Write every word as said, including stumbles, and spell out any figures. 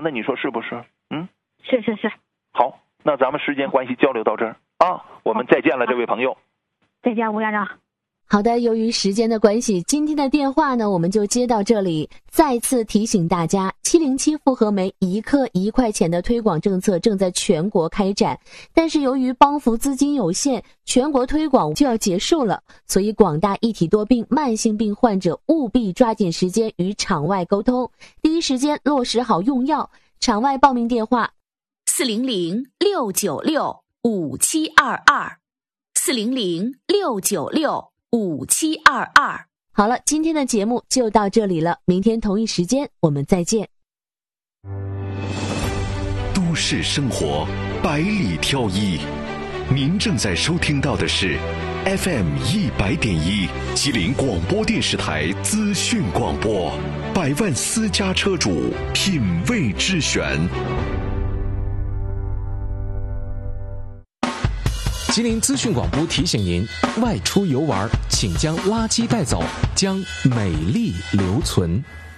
的，你说是不是？嗯， 是是是。 好，那咱们时间关系交流到这儿啊，我们再见了，这位朋友。 再见，吴院长。 好的，由于时间的关系，今天的电话呢我们就接到这里。再次提醒大家，七零七复合酶一克一块钱的推广政策正在全国开展，但是由于帮扶资金有限，全国推广就要结束了，所以广大一体多病慢性病患者务必抓紧时间与场外沟通，第一时间落实好用药。场外报名电话四零零六九六五七二二，四零零六九六五七二二。 好了，今天的节目就到这里了，明天同一时间我们再见。 都市生活百里挑一，您正在收听到的是 F M 一百点一吉林广播电视台资讯广播，百万私家车主品味之选。 吉林资讯广播提醒您，外出游玩请将垃圾带走，将美丽留存。